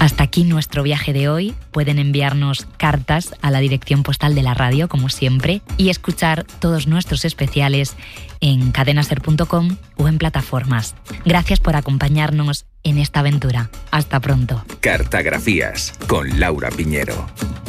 Hasta aquí nuestro viaje de hoy. Pueden enviarnos cartas a la dirección postal de la radio, como siempre, y escuchar todos nuestros especiales en cadenaser.com o en plataformas. Gracias por acompañarnos en esta aventura. Hasta pronto. Cartagrafías con Laura Piñero.